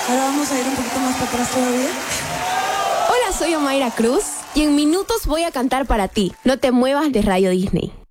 Ahora vamos a ir un poquito más para atrás todavía. Hola, soy Omaira Cruz y en minutos voy a cantar para ti. No te muevas de Radio Disney.